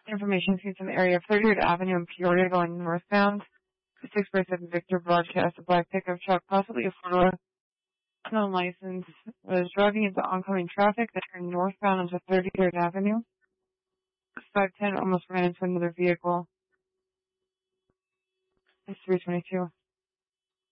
Information seen from the area of 33rd Avenue in Peoria going northbound. The 6x7 Victor broadcast a black pickup truck, possibly a Florida license, was driving into oncoming traffic that turned northbound onto 33rd Avenue. 510 almost ran into another vehicle. It's 322.